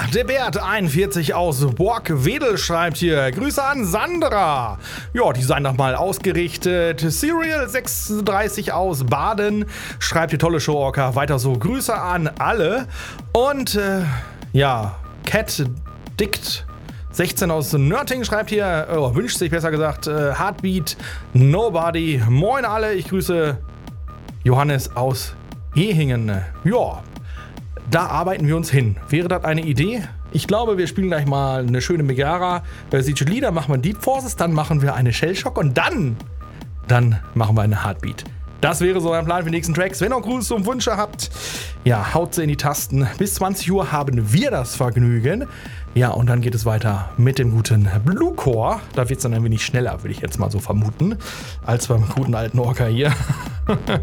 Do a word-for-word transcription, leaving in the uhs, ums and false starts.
der Bert einundvierzig aus Borgwedel schreibt hier, Grüße an Sandra. Ja, die seien nochmal ausgerichtet. Serial sechsunddreißig aus Baden schreibt hier, tolle Show, Orca. Weiter so, Grüße an alle. Und äh, ja, Cat Dict sechzehn aus Nörting schreibt hier, oh, wünscht sich besser gesagt, äh, Heartbeat Nobody. Moin alle, ich grüße Johannes aus Hehingen. Ja, da arbeiten wir uns hin. Wäre das eine Idee? Ich glaube, wir spielen gleich mal eine schöne Megara. Bei Siege Leader machen wir Deep Forces, dann machen wir eine Shellshock und dann, dann machen wir eine Heartbeat. Das wäre so ein Plan für die nächsten Tracks. Wenn ihr Grüße und Wünsche habt, ja, haut sie in die Tasten. Bis zwanzig Uhr haben wir das Vergnügen. Ja, und dann geht es weiter mit dem guten Bluecore. Da wird es dann ein wenig schneller, würde ich jetzt mal so vermuten, als beim guten alten Orca hier.